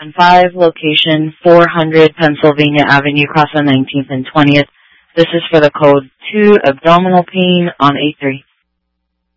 5, location 400 Pennsylvania Avenue, across on 19th and 20th. This is for the code 2, abdominal pain on A3.